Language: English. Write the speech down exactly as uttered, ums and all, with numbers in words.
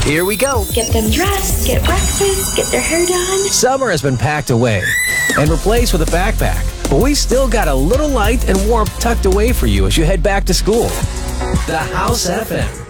Here we go. Get them dressed, get breakfast, get their hair done. Summer has been packed away and replaced with a backpack, but we still got a little light and warmth tucked away for you as you head back to school. The House F M.